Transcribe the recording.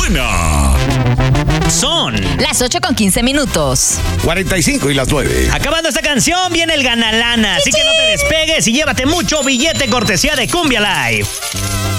buena. Son las 8:15. 45 y las 9. Acabando esta canción viene el ganalana, así que no te despegues y llévate mucho billete cortesía de Cumbia Live.